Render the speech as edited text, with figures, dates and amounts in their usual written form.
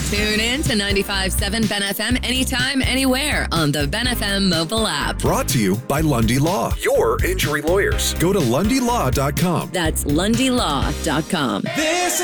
Tune in to 95.7 Ben FM anytime, anywhere on the Ben FM mobile app. Brought to you by Lundy Law, your injury lawyers. Go to LundyLaw.com. That's LundyLaw.com. This